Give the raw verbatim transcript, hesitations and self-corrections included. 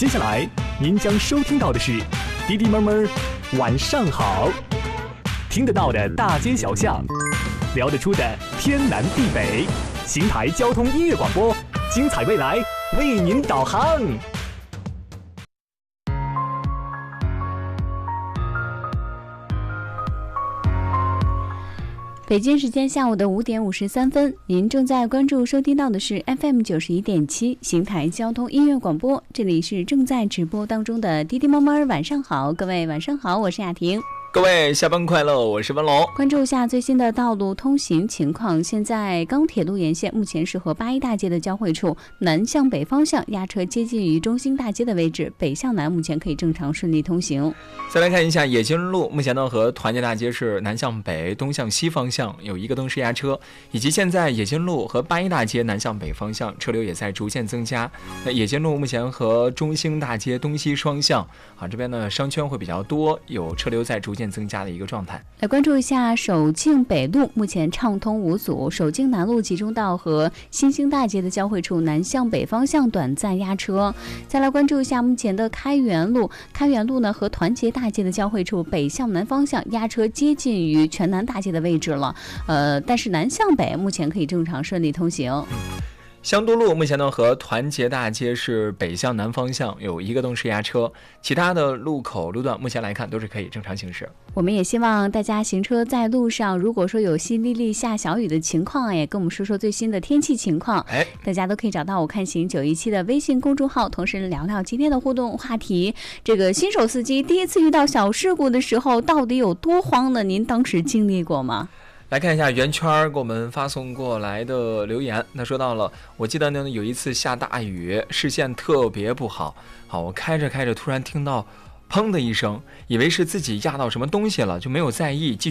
接下来您将收听到的是滴滴妹妹晚上好，听得到的大街小巷，聊得出的天南地北，邢台交通音乐广播，精彩未来为您导航。 北京时间下午的五点五十三分，您正在关注收听到的是 F M 九十一点七邢台交通音乐广播，这里是正在直播当中的滴滴猫猫，晚上好，各位晚上好，我是雅婷。 各位下班快乐，我是文龙。 关注一下最新的道路通行情况。现在钢铁路沿线目前是和八一大街的交汇处，南向北方向压车接近于中兴大街的位置，北向南目前可以正常顺利通行。 再来看一下冶金路，目前呢和团结大街是南向北、东向西方向有一个灯是压车，以及现在冶金路和八一大街南向北方向车流也在逐渐增加。那冶金路目前和中兴大街东西双向啊，这边呢商圈会比较多，有车流在逐渐增加的一个状态。 来关注一下首庆北路，目前畅通无阻，首庆南路集中道和新兴大街的交汇处南向北方向短暂压车。再来关注一下目前的开元路，开元路呢和团结大街的交汇处北向南方向压车接近于全南大街的位置了，呃，但是南向北目前可以正常顺利通行。 香都路目前呢和团结大街是北向南方向有一个灯是压车，其他的路口路段目前来看都是可以正常行驶。 我们也希望大家行车在路上，如果说有淅沥沥下小雨的情况，也跟我们说说最新的天气情况。 哎， 大家都可以找到我看行九一七的微信公众号，同时聊聊今天的互动话题。这个新手司机第一次遇到小事故的时候，到底有多慌呢？您当时经历过吗？ 来看一下圆圈给我们发送过来的留言，他说到了，我记得呢有一次下大雨，视线特别不好，好，我开着开着突然听到砰的一声，以为是自己压到什么东西了，就没有在意，继续